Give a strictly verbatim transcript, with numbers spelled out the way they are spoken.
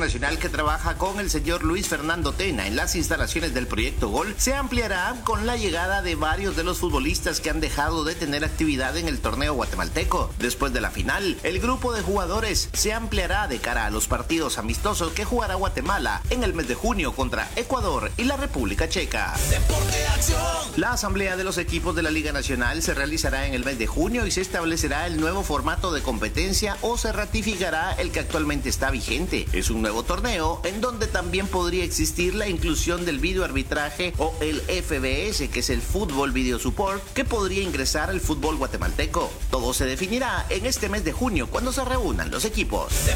internacional que trabaja con el señor Luis Fernando Tena en las instalaciones del Proyecto Gol se ampliará con la llegada de varios de los futbolistas que han dejado de tener actividad en el torneo guatemalteco. Después de la final, el grupo de jugadores se ampliará de cara a los partidos amistosos que jugará Guatemala en el mes de junio contra Ecuador y la República Checa. Deporte Acción. La asamblea de los equipos de la Liga Nacional se realizará en el mes de junio y se establecerá el nuevo formato de competencia o se ratificará el que actualmente está vigente. Es un nuevo torneo en donde también podría existir la inclusión del videoarbitraje o el F B S, que es el Fútbol Video Support, que podría ingresar al fútbol guatemalteco. Todo se definirá en este mes de junio cuando se reúnan los equipos.